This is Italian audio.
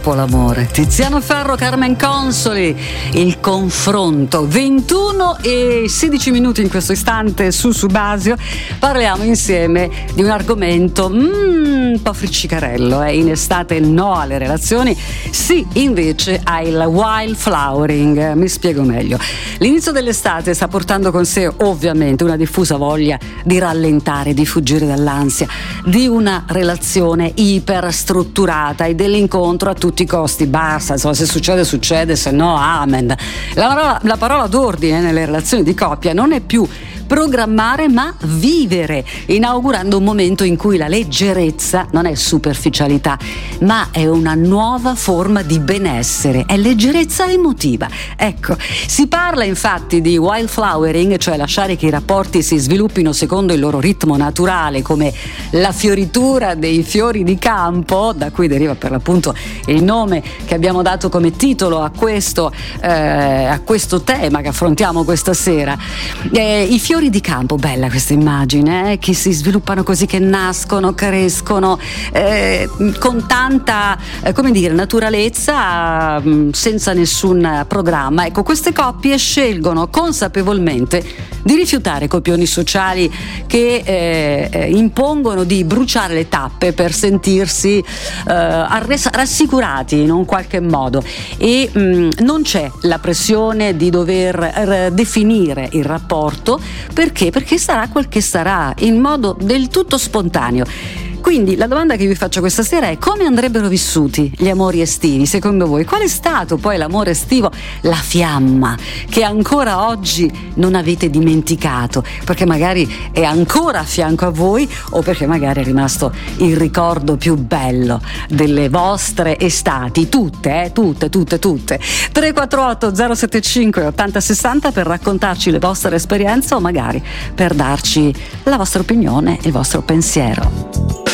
troppo l'amore. Tiziano Ferro, Carmen Consoli, il confronto. 21 e 16 minuti in questo istante su Subasio. Parliamo insieme di un argomento un po' friccicarello. In estate no alle relazioni, sì invece al wildflowering. Mi spiego meglio. L'inizio dell'estate sta portando con sé ovviamente una diffusa voglia di rallentare, di fuggire dall'ansia, di una relazione iperstrutturata e dell'incontro a tutti i costi. Basta, insomma, se succede succede, se no amen. La parola d'ordine nelle relazioni di coppia non è più programmare ma vivere, inaugurando un momento in cui la leggerezza non è superficialità ma è una nuova forma di benessere, è leggerezza emotiva. Ecco, si parla infatti di wildflowering, cioè lasciare che i rapporti si sviluppino secondo il loro ritmo naturale, come la fioritura dei fiori di campo, da cui deriva per l'appunto il nome che abbiamo dato come titolo a questo tema che affrontiamo questa sera. I fiori di campo, bella questa immagine, che si sviluppano così, che nascono, crescono con tanta naturalezza, senza nessun programma. Ecco, queste coppie scelgono consapevolmente di rifiutare copioni sociali che impongono di bruciare le tappe per sentirsi rassicurati in un qualche modo, e non c'è la pressione di dover definire il rapporto perché sarà quel che sarà, in modo del tutto spontaneo. Quindi la domanda che vi faccio questa sera è: come andrebbero vissuti gli amori estivi secondo voi? Qual è stato poi l'amore estivo, la fiamma che ancora oggi non avete dimenticato, perché magari è ancora a fianco a voi o perché magari è rimasto il ricordo più bello delle vostre estati, tutte 348 075 8060 per raccontarci le vostre esperienze o magari per darci la vostra opinione, il vostro pensiero.